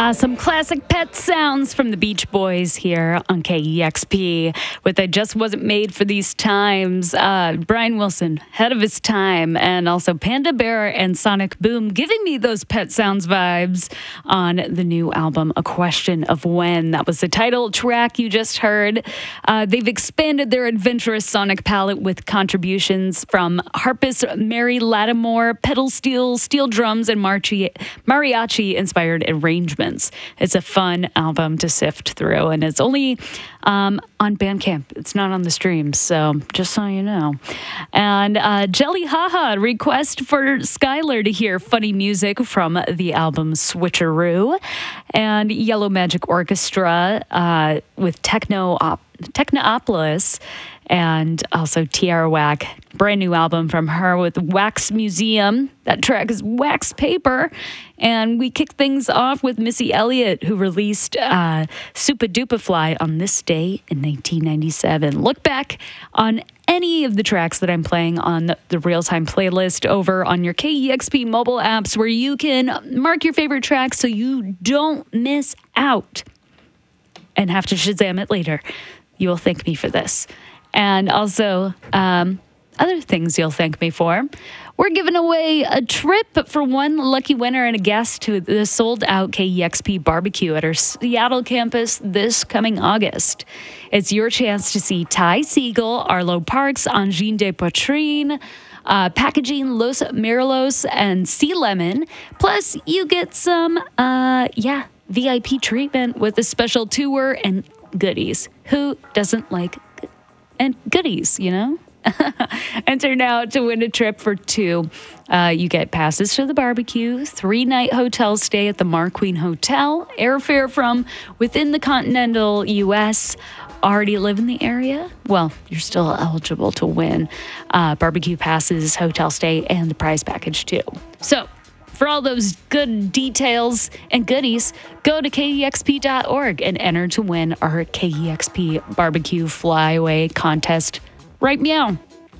Some classic pet sounds from the Beach Boys here on KEXP with I Just Wasn't Made for These Times. Brian Wilson, ahead of his time, and also Panda Bear and Sonic Boom giving me those pet sounds vibes on the new album, A Question of When. That was the title track you just heard. They've expanded their adventurous sonic palette with contributions from harpist Mary Lattimore, pedal steel drums, and mariachi-inspired arrangements. It's a fun album to sift through, and it's only on Bandcamp. It's not on the streams, so just so you know. And Jelly Haha request for Skylar to hear funny music from the album Switcheroo, and Yellow Magic Orchestra with Technopolis, and also Tiara Whack, brand new album from her with Wax Museum. That track is Wax Paper. And we kick things off with Missy Elliott, who released Supa Dupa Fly on this day in 1997. Look back on any of the tracks that I'm playing on the real-time playlist over on your KEXP mobile apps, where you can mark your favorite tracks so you don't miss out and have to Shazam it later. You will thank me for this. And also, other things you'll thank me for. We're giving away a trip for one lucky winner and a guest to the sold-out KEXP barbecue at our Seattle campus this coming August. It's your chance to see Ty Segall, Arlo Parks, Angine de Poitrine, Packaging Los Miralos, and Sea Lemon. Plus, you get some, VIP treatment with a special tour and goodies. Who doesn't like and goodies, you know? Enter now to win a trip for two. You get passes to the barbecue, 3-night hotel stay at the Marqueen Hotel, airfare from within the continental U.S. Already live in the area? Well, you're still eligible to win barbecue passes, hotel stay, and the prize package too. So, for all those good details and goodies, go to KEXP.org and enter to win our KEXP Barbecue Flyaway Contest. Right meow.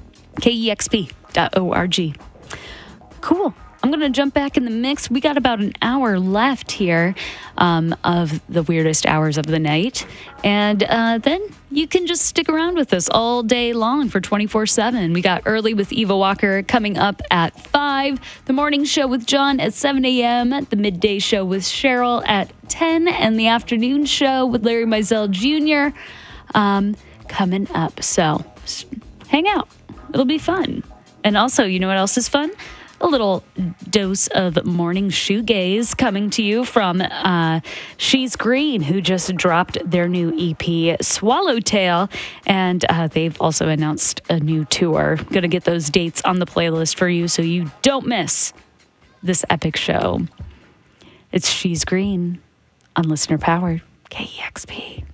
KEXP.org. Cool. I'm going to jump back in the mix. We got about an hour left here of the weirdest hours of the night. And then you can just stick around with us all day long for 24/7. We got Early with Eva Walker coming up at 5, the morning show with John at 7 a.m., the midday show with Cheryl at 10, and the afternoon show with Larry Mizell Jr. Coming up. So hang out. It'll be fun. And also, you know what else is fun? A little dose of morning shoegaze coming to you from She's Green, who just dropped their new EP, Swallowtail, and they've also announced a new tour. Going to get those dates on the playlist for you so you don't miss this epic show. It's She's Green on Listener Powered KEXP.